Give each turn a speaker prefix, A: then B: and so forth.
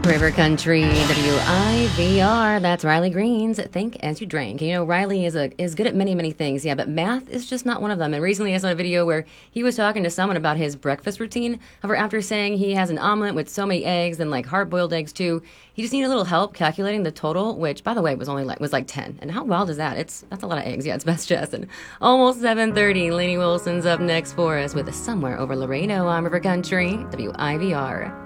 A: River Country, WIVR. That's Riley Green's Think As You Drink. You know, Riley is good at many things, yeah, but math is just not one of them. And recently I saw a video where he was talking to someone about his breakfast routine. However, after saying he has an omelet with so many eggs and like hard-boiled eggs too, he just needed a little help calculating the total, which, by the way, was like 10. And how wild is that? That's a lot of eggs. Yeah, it's Best Jess. And almost 7:30. Lainey Wilson's up next for us with Somewhere Over Laredo on River Country, WIVR.